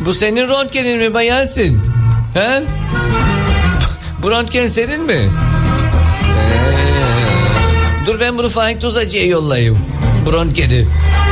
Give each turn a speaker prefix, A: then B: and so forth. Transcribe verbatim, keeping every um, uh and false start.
A: Bu senin röntgenin mi Yasin? He? Bu röntgen senin mi? Ee, dur ben bunu Faik Tuzacı'ya yollayayım. Bu röntgeni.